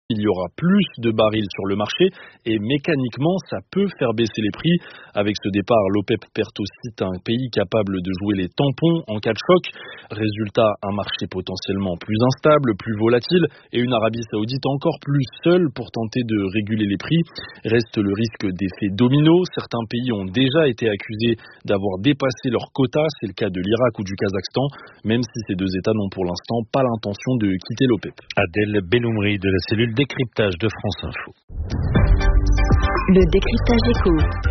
il y aura plus de barils sur le marché et mécaniquement, ça peut faire baisser les prix. Avec ce départ, l'OPEP perd aussi un pays capable de jouer les tampons en cas de choc. Résultat, un marché potentiellement plus instable, plus volatile et une Arabie Saoudite encore plus seule pour tenter de réguler les prix. Reste le risque d'effet domino. Certains pays ont déjà été accusés d'avoir dépassé leur quota. C'est le cas de l'Irak ou du Kazakhstan, même si ces deux États n'ont pour l'instant pas l'intention de quitter l'OPEP. Adèle Belloumri de la cellule décryptage de France Info. Le décryptage éco.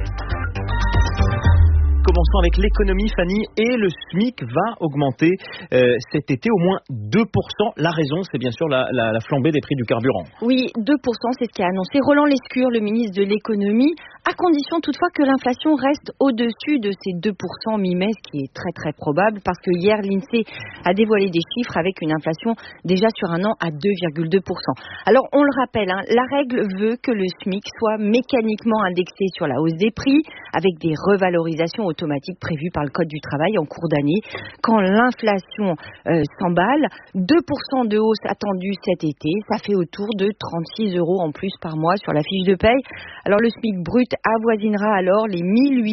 Commençons avec l'économie, Fanny, et le SMIC va augmenter cet été au moins 2%. La raison, c'est bien sûr la flambée des prix du carburant. Oui, 2%, c'est ce qu'a annoncé Roland Lescure, le ministre de l'économie, à condition toutefois que l'inflation reste au-dessus de ces 2% mi-mai, ce qui est très très probable, parce que hier, l'INSEE a dévoilé des chiffres avec une inflation déjà sur un an à 2,2%. Alors, on le rappelle, la règle veut que le SMIC soit mécaniquement indexé sur la hausse des prix, avec des revalorisations automatiques prévues par le Code du travail en cours d'année. Quand l'inflation s'emballe, 2% de hausse attendue cet été, ça fait autour de 36 € en plus par mois sur la fiche de paye. Alors le SMIC brut avoisinera alors les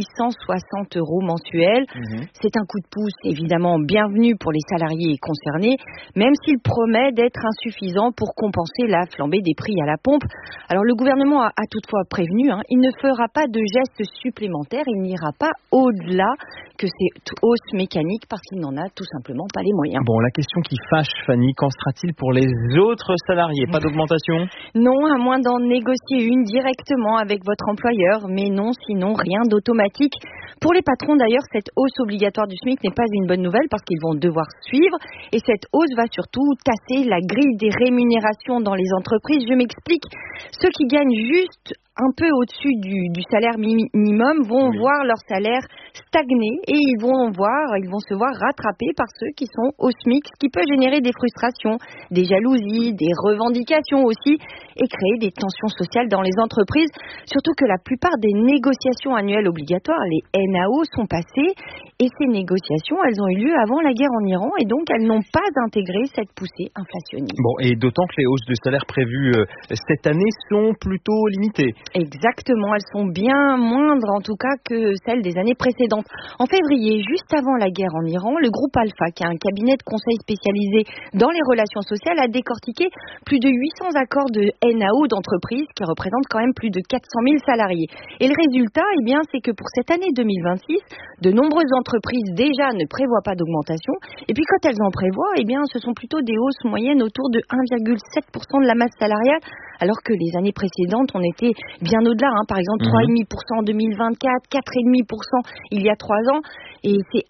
1860 € mensuels. C'est un coup de pouce évidemment bienvenu pour les salariés concernés, même s'il promet d'être insuffisant pour compenser la flambée des prix à la pompe. Alors le gouvernement a toutefois prévenu, il ne fera pas de gestes supplémentaires, il n'ira pas au-delà que ces hausses mécaniques parce qu'il n'en a tout simplement pas les moyens. Bon, la question qui fâche, Fanny, qu'en sera-t-il pour les autres salariés? Pas d'augmentation? Non, à moins d'en négocier une directement avec votre employeur, mais non, sinon rien d'automatique. Pour les patrons d'ailleurs, cette hausse obligatoire du SMIC n'est pas une bonne nouvelle parce qu'ils vont devoir suivre et cette hausse va surtout tasser la grille des rémunérations dans les entreprises. Je m'explique, ceux qui gagnent juste un peu au-dessus du salaire minimum vont voir leur salaire stagner et ils vont se voir rattrapés par ceux qui sont au SMIC, ce qui peut générer des frustrations, des jalousies, des revendications aussi et créer des tensions sociales dans les entreprises. Surtout que la plupart des négociations annuelles obligatoires, les NAO, sont passées et ces négociations, elles ont eu lieu avant la guerre en Iran et donc elles n'ont pas intégré cette poussée inflationniste. Bon, et d'autant que les hausses de salaire prévues cette année sont plutôt limitées. Exactement, elles sont bien moindres en tout cas que celles des années précédentes. En février, juste avant la guerre en Iran, le groupe Alpha, qui est un cabinet de conseil spécialisé dans les relations sociales, a décortiqué plus de 800 accords de NAO d'entreprises qui représentent quand même plus de 400 000 salariés. Et le résultat, c'est que pour cette année 2026, de nombreuses entreprises déjà ne prévoient pas d'augmentation. Et puis quand elles en prévoient, ce sont plutôt des hausses moyennes autour de 1,7% de la masse salariale, alors que les années précédentes, on était bien au-delà. Par exemple, 3,5% en 2024, 4,5% il y a 3 ans. Et ces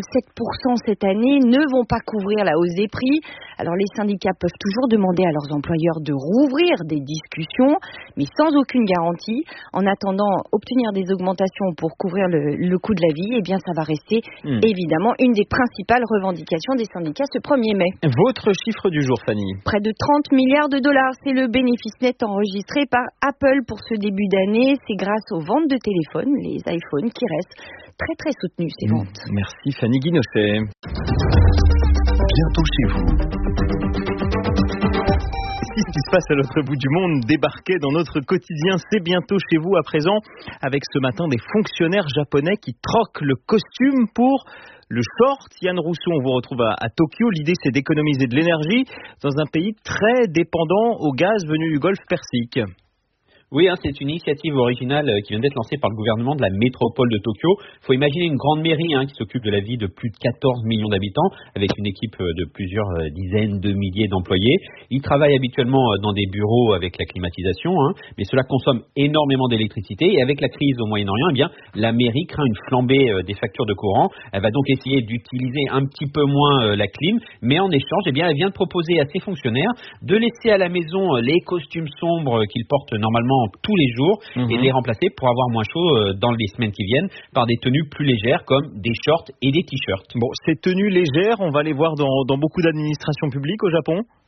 1,7% cette année ne vont pas couvrir la hausse des prix. Alors les syndicats peuvent toujours demander à leurs employeurs de rouvrir des discussions, mais sans aucune garantie. En attendant, obtenir des augmentations pour couvrir le coût de la vie, ça va rester évidemment une des principales revendications des syndicats ce 1er mai. Votre chiffre du jour, Fanny? Près de 30 milliards de dollars, c'est le bénéfice net enregistré par Apple pour ce début d'année. C'est grâce aux ventes de téléphones, les iPhones, qui restent très très soutenues ces ventes. Merci Fanny Guinochet. Bientôt chez vous. Si ce qui se passe à l'autre bout du monde débarquait dans notre quotidien, c'est bientôt chez vous à présent, avec ce matin des fonctionnaires japonais qui troquent le costume pour le short. Yann Rousseau, on vous retrouve à Tokyo. L'idée, c'est d'économiser de l'énergie dans un pays très dépendant au gaz venu du Golfe Persique. Oui, c'est une initiative originale qui vient d'être lancée par le gouvernement de la métropole de Tokyo. Il faut imaginer une grande mairie qui s'occupe de la vie de plus de 14 millions d'habitants, avec une équipe de plusieurs dizaines de milliers d'employés. Ils travaillent habituellement dans des bureaux avec la climatisation, mais cela consomme énormément d'électricité. Et avec la crise au Moyen-Orient, la mairie craint une flambée des factures de courant. Elle va donc essayer d'utiliser un petit peu moins la clim, mais en échange, elle vient de proposer à ses fonctionnaires de laisser à la maison les costumes sombres qu'ils portent normalement tous les jours et de les remplacer pour avoir moins chaud dans les semaines qui viennent par des tenues plus légères comme des shorts et des t-shirts. Bon, ces tenues légères, on va les voir dans beaucoup d'administrations publiques au Japon?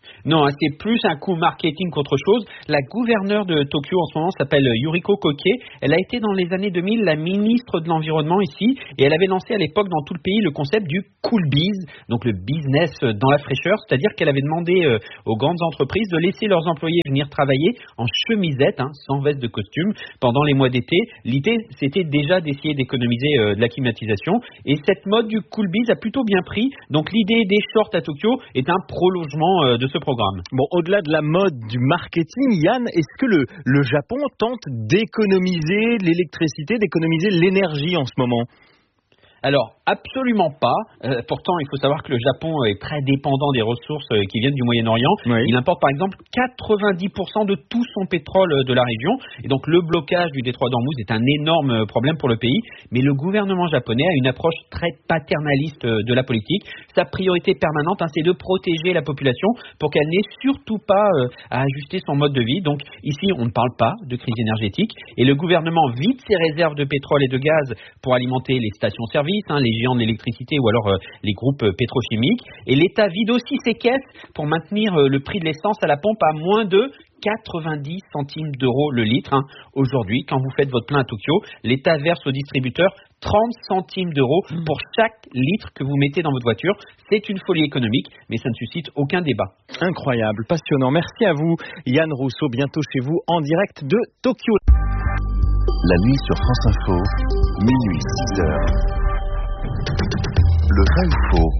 Non, c'est plus un coup marketing qu'autre chose. La gouverneure de Tokyo en ce moment s'appelle Yuriko Koike. Elle a été dans les années 2000 la ministre de l'Environnement ici et elle avait lancé à l'époque dans tout le pays le concept du cool biz, donc le business dans la fraîcheur, c'est-à-dire qu'elle avait demandé aux grandes entreprises de laisser leurs employés venir travailler en chemisette, sans veste de costume, pendant les mois d'été. L'idée, c'était déjà d'essayer d'économiser de la climatisation et cette mode du cool biz a plutôt bien pris. Donc l'idée des shorts à Tokyo est un prolongement de ce programme. Bon, au-delà de la mode, du marketing, Yann, est-ce que le Japon tente d'économiser l'électricité, d'économiser l'énergie en ce moment ? Alors, absolument pas. Pourtant, il faut savoir que le Japon est très dépendant des ressources qui viennent du Moyen-Orient. Oui. Il importe par exemple 90% de tout son pétrole de la région. Et donc, le blocage du détroit d'Ormuz est un énorme problème pour le pays. Mais le gouvernement japonais a une approche très paternaliste de la politique. Sa priorité permanente, c'est de protéger la population pour qu'elle n'ait surtout pas à ajuster son mode de vie. Donc, ici, on ne parle pas de crise énergétique. Et le gouvernement vide ses réserves de pétrole et de gaz pour alimenter les stations-service, les géants de l'électricité ou alors les groupes pétrochimiques. Et l'État vide aussi ses caisses pour maintenir le prix de l'essence à la pompe à moins de 90 centimes d'euros le litre. Aujourd'hui, quand vous faites votre plein à Tokyo, l'État verse aux distributeurs 30 centimes d'euros pour chaque litre que vous mettez dans votre voiture. C'est une folie économique, mais ça ne suscite aucun débat. Incroyable, passionnant. Merci à vous, Yann Rousseau. Bientôt chez vous en direct de Tokyo. La nuit sur France Info, minuit 6h. Le vrai ou faux?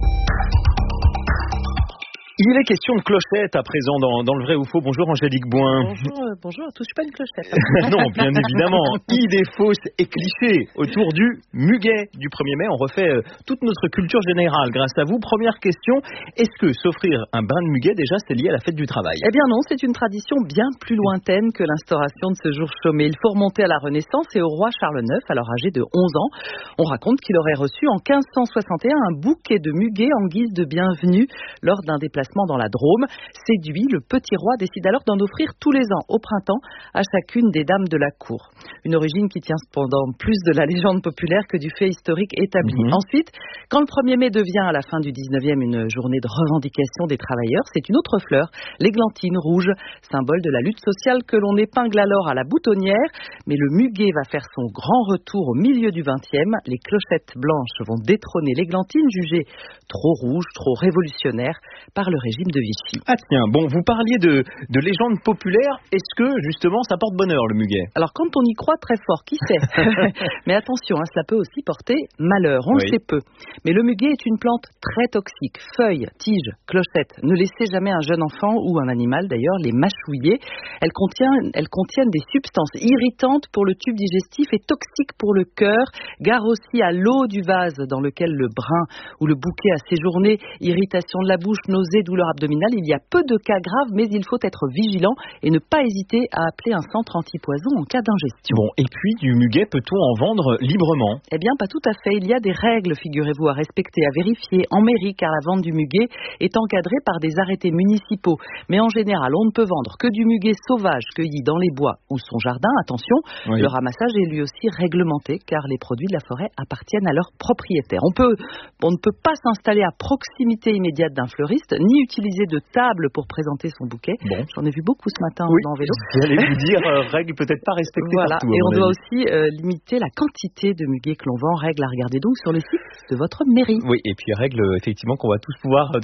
Il est question de clochette à présent dans le vrai ou faux. Bonjour Angélique Boin. Bonjour, touche pas une clochette. Non, bien évidemment. Idées fausses et clichés autour du muguet du 1er mai. On refait toute notre culture générale grâce à vous. Première question, est-ce que s'offrir un bain de muguet, déjà, c'est lié à la fête du travail? Eh bien non, c'est une tradition bien plus lointaine que l'instauration de ce jour chômé. Il faut remonter à la Renaissance et au roi Charles IX, alors âgé de 11 ans. On raconte qu'il aurait reçu en 1561 un bouquet de muguet en guise de bienvenue lors d'un déplacement dans la Drôme. Séduit, le petit roi décide alors d'en offrir tous les ans au printemps à chacune des dames de la cour. Une origine qui tient cependant plus de la légende populaire que du fait historique établi. Ensuite, quand le 1er mai devient à la fin du 19e une journée de revendication des travailleurs, c'est une autre fleur, l'églantine rouge, symbole de la lutte sociale que l'on épingle alors à la boutonnière. Mais le muguet va faire son grand retour au milieu du 20e. Les clochettes blanches vont détrôner l'églantine jugée trop rouge, trop révolutionnaire par le régime de Vichy. Ah tiens, bon, vous parliez de légendes populaires. Est-ce que, justement, ça porte bonheur, le muguet? Alors, quand on y croit très fort, qui sait? Mais attention, cela peut aussi porter malheur. On le sait peu. Mais le muguet est une plante très toxique. Feuilles, tiges, clochettes. Ne laissez jamais un jeune enfant ou un animal, d'ailleurs, les mâchouiller. Elles contiennent des substances irritantes pour le tube digestif et toxiques pour le cœur. Gare aussi à l'eau du vase dans lequel le brin ou le bouquet a séjourné. Irritation de la bouche, nausées, douleurs abdominales. Il y a peu de cas graves, mais il faut être vigilant et ne pas hésiter à appeler un centre antipoison en cas d'ingestion. Bon, et puis du muguet, peut-on en vendre librement? Eh bien, pas tout à fait. Il y a des règles, figurez-vous, à respecter, à vérifier en mairie, car la vente du muguet est encadrée par des arrêtés municipaux. Mais en général, on ne peut vendre que du muguet sauvage cueilli dans les bois ou son jardin. Attention, le ramassage est lui aussi réglementé, car les produits de la forêt appartiennent à leurs propriétaires. On ne peut pas s'installer à proximité immédiate d'un fleuriste, ni utiliser de table pour présenter son bouquet. Bon. J'en ai vu beaucoup ce matin en vélo. J'allais vous dire, règle peut-être pas respectée partout. Et on doit aussi limiter la quantité de muguet que l'on vend. Règle à regarder donc sur le site de votre mairie. Oui, et puis règle effectivement dont on va tous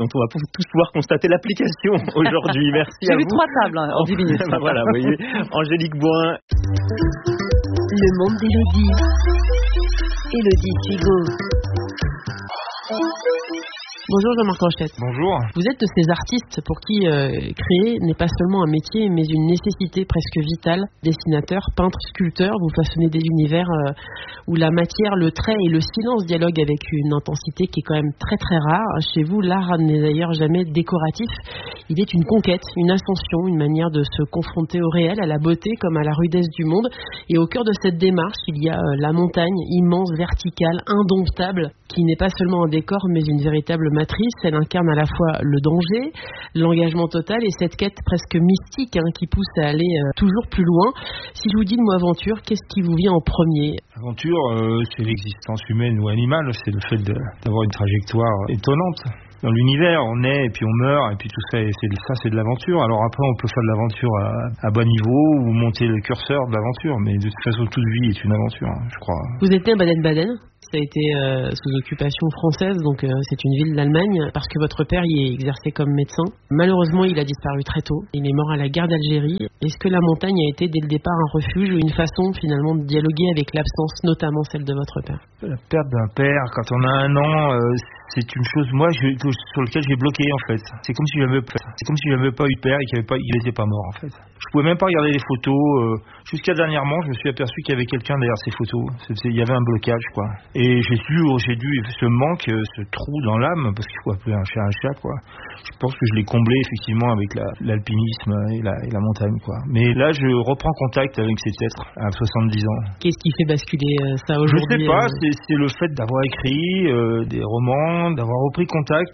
pouvoir constater l'application aujourd'hui. Merci à vous. J'ai vu 3 tables en 10 minutes. Voilà, vous voyez, Angélique Boin. Le monde d'Élodie. Élodie Sigaud. Bonjour Jean-Marc Rochette. Bonjour. Vous êtes de ces artistes pour qui créer n'est pas seulement un métier, mais une nécessité presque vitale. Dessinateur, peintre, sculpteur, vous façonnez des univers où la matière, le trait et le silence dialoguent avec une intensité qui est quand même très très rare. Chez vous, l'art n'est d'ailleurs jamais décoratif. Il est une conquête, une ascension, une manière de se confronter au réel, à la beauté comme à la rudesse du monde. Et au cœur de cette démarche, il y a la montagne, immense, verticale, indomptable, qui n'est pas seulement un décor, mais une véritable matrice. Elle incarne à la fois le danger, l'engagement total et cette quête presque mystique qui pousse à aller toujours plus loin. Si je vous dis le mot aventure, qu'est-ce qui vous vient en premier? Aventure, c'est l'existence humaine ou animale, c'est le fait d'avoir une trajectoire étonnante. dans l'univers, on naît et puis on meurt et puis tout ça, c'est de l'aventure. Alors après on peut faire de l'aventure à bas niveau ou monter le curseur de l'aventure, mais de toute façon toute vie est une aventure, je crois. Vous êtes né à Baden-Baden, ça a été sous occupation française, donc c'est une ville d'Allemagne, parce que votre père y exerçait comme médecin. Malheureusement, il a disparu très tôt. Il est mort à la guerre d'Algérie. Est-ce que la montagne a été dès le départ un refuge ou une façon finalement de dialoguer avec l'absence, notamment celle de votre père? La perte d'un père, quand on a 1 an, c'est une chose sur laquelle j'ai bloqué en fait. C'est comme si j'avais pas eu de père et qu'il n'était pas mort en fait. Je pouvais même pas regarder les photos. Jusqu'à dernièrement, je me suis aperçu qu'il y avait quelqu'un derrière ces photos. Il y avait un blocage quoi. Et j'ai dû ce manque, ce trou dans l'âme, parce qu'il faut appeler un chat quoi. Je pense que je l'ai comblé effectivement avec l'alpinisme et la montagne quoi. Mais là, je reprends contact avec cet être à 70 ans. Qu'est-ce qui fait basculer ça aujourd'hui? Je sais pas. C'est le fait d'avoir écrit des romans, d'avoir repris contact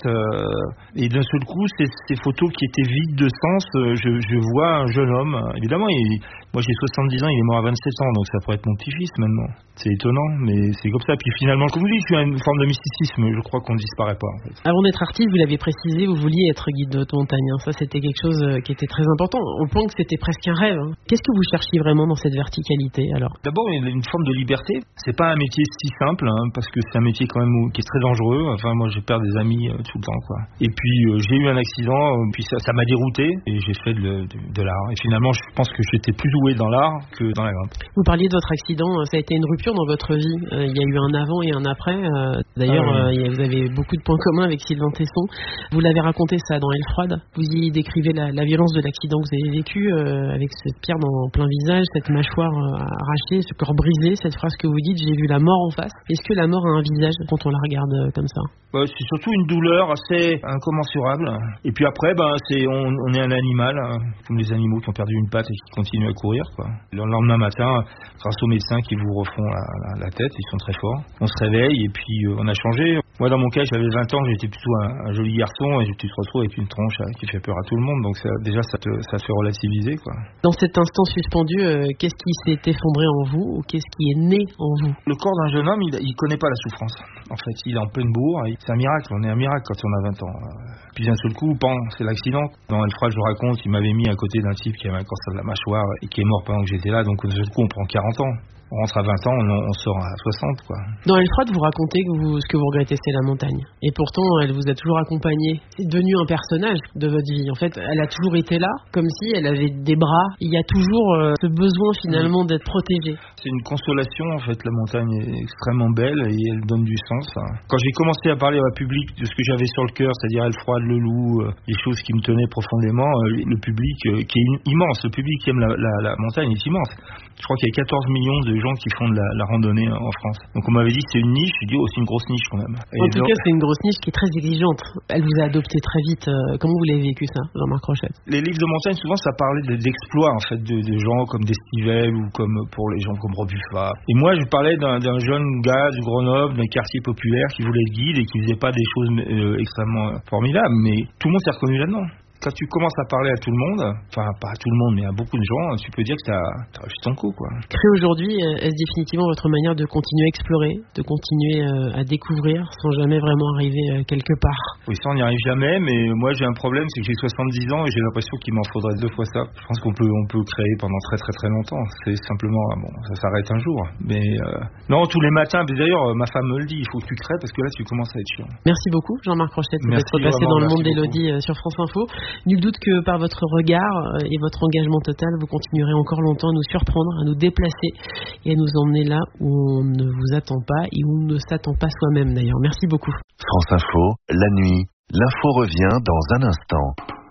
et d'un seul coup ces photos qui étaient vides de sens, je vois un jeune homme, évidemment moi j'ai 70 ans, il est mort à 27 ans, donc ça pourrait être mon petit-fils maintenant. C'est étonnant, mais c'est comme ça. Puis finalement, comme vous dites, il y a une forme de mysticisme, je crois qu'on ne disparaît pas en fait. Avant d'être artiste, vous l'avez précisé, vous vouliez être guide de haute montagne, ça c'était quelque chose qui était très important, au point que c'était presque un rêve. Qu'est-ce que vous cherchiez vraiment dans cette verticalité alors? D'abord, il y a une forme de liberté, c'est pas un métier si simple, parce que c'est un métier quand même qui est très dangereux. Enfin, moi je perds des amis tout le temps quoi. Et puis j'ai eu un accident, puis ça m'a dérouté et j'ai fait de l'art. Et finalement, je pense que j'étais plus doué dans l'art que dans la grimpe. Vous parliez de votre accident, ça a été une rupture dans votre vie. Il y a eu un avant et un après. D'ailleurs, vous avez beaucoup de points communs avec Sylvain Tesson. Vous l'avez raconté ça dans Aile froide. Vous y décrivez la violence de l'accident que vous avez vécu, avec cette pierre dans plein visage, cette mâchoire arrachée, ce corps brisé, cette phrase que vous dites, j'ai vu la mort en face. Est-ce que la mort a un visage quand on la regarde comme ça? C'est surtout une douleur assez incommensurable. Et puis après, on est un animal, comme les animaux qui ont perdu une patte et qui continuent à courir, quoi. Le lendemain matin, grâce aux médecins qui vous refont la tête, ils sont très forts. On se réveille et puis on a changé. Moi, dans mon cas, j'avais 20 ans, j'étais plutôt un joli garçon et tu te retrouves avec une tronche qui fait peur à tout le monde. Donc ça fait relativiser, quoi. Dans cet instant suspendu, qu'est-ce qui s'est effondré en vous ou qu'est-ce qui est né en vous? Le corps d'un jeune homme, il connaît pas la souffrance. En fait, il est en pleine bourre. C'est un miracle. On est un miracle quand on a 20 ans. Puis d'un seul coup, c'est l'accident. Dans Aile froide, je raconte, il m'avait mis à côté d'un type qui avait un cancer de la mâchoire et qui est mort pendant que j'étais là. Donc d'un seul coup, on prend 40 ans. On rentre à 20 ans, on sort à 60, quoi. Dans Aile froide, vous racontez que ce que vous regrettez, c'est la montagne. Et pourtant, elle vous a toujours accompagné. C'est devenu un personnage de votre vie. En fait, elle a toujours été là, comme si elle avait des bras. Il y a toujours ce besoin, finalement, d'être protégée. C'est une consolation, en fait. La montagne est extrêmement belle et elle donne du sens. Quand j'ai commencé à parler au public de ce que j'avais sur le cœur, c'est-à-dire Aile froide, le loup, les choses qui me tenaient profondément, le public qui est immense, le public qui aime la montagne est immense. Je crois qu'il y a 14 millions de gens qui font de la randonnée en France. Donc on m'avait dit c'est une niche, j'ai dit c'est une grosse niche quand même. En tout cas, c'est une grosse niche qui est très exigeante. Elle vous a adopté très vite. Comment vous l'avez vécu ça, Jean-Marc Rochette? Les livres de montagne, souvent ça parlait d'exploits en fait, de gens comme Destivelle ou comme pour les gens comme Robuffa. Et moi je parlais d'un jeune gars du Grenoble, d'un quartier populaire qui voulait être guide et qui faisait pas des choses extrêmement formidables, mais tout le monde s'est reconnu là-dedans. Quand tu commences à parler à tout le monde, enfin pas à tout le monde, mais à beaucoup de gens, tu peux dire que t'as réussi ton coup, quoi. Créer aujourd'hui, est-ce définitivement votre manière de continuer à explorer, de continuer à découvrir sans jamais vraiment arriver quelque part? Oui, ça on n'y arrive jamais, mais moi j'ai un problème, c'est que j'ai 70 ans et j'ai l'impression qu'il m'en faudrait 2 fois ça. Je pense qu'on peut créer pendant très très très longtemps. C'est simplement, ça s'arrête un jour. Mais non, tous les matins, d'ailleurs ma femme me le dit, il faut que tu crées parce que là tu commences à être chiant. Merci beaucoup Jean-Marc Rochette d'être passé dans le monde d'Élodie sur France Info. Nul doute que par votre regard et votre engagement total, vous continuerez encore longtemps à nous surprendre, à nous déplacer et à nous emmener là où on ne vous attend pas et où on ne s'attend pas soi-même d'ailleurs. Merci beaucoup. France Info, la nuit, l'info revient dans un instant.